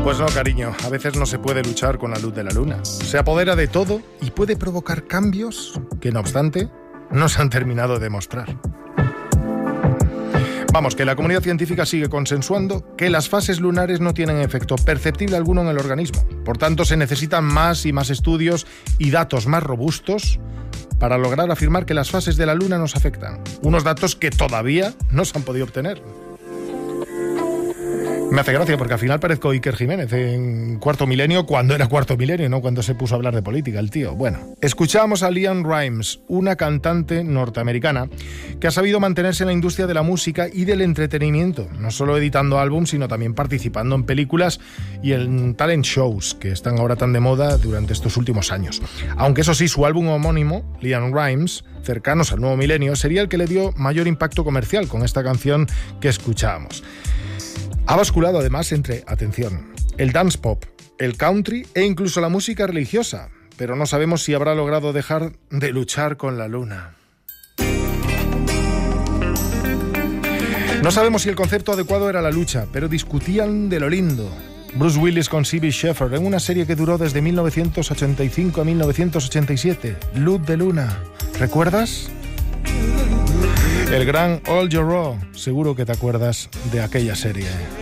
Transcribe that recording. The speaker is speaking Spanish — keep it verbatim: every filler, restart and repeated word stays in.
Pues no, cariño, a veces no se puede luchar con la luz de la luna. Se apodera de todo y puede provocar cambios que, no obstante, no se han terminado de demostrar. Vamos, que la comunidad científica sigue consensuando que las fases lunares no tienen efecto perceptible alguno en el organismo. Por tanto, se necesitan más y más estudios y datos más robustos para lograr afirmar que las fases de la luna nos afectan. Unos datos que todavía no se han podido obtener. Me hace gracia porque al final parezco Iker Jiménez en Cuarto Milenio cuando era Cuarto Milenio, no cuando se puso a hablar de política el tío. Bueno, escuchamos a LeAnn Rimes, una cantante norteamericana que ha sabido mantenerse en la industria de la música y del entretenimiento, no solo editando álbums, sino también participando en películas y en talent shows que están ahora tan de moda durante estos últimos años. Aunque eso sí, su álbum homónimo, LeAnn Rimes, cercanos al nuevo milenio, sería el que le dio mayor impacto comercial con esta canción que escuchábamos. Ha basculado además entre, atención, el dance pop, el country e incluso la música religiosa, pero no sabemos si habrá logrado dejar de luchar con la luna. No sabemos si el concepto adecuado era la lucha, pero discutían de lo lindo. Bruce Willis con Cybill Shepherd en una serie que duró desde mil novecientos ochenta y cinco a mil novecientos ochenta y siete, Luz de Luna. ¿Recuerdas? El gran Al Jarreau, seguro que te acuerdas de aquella serie.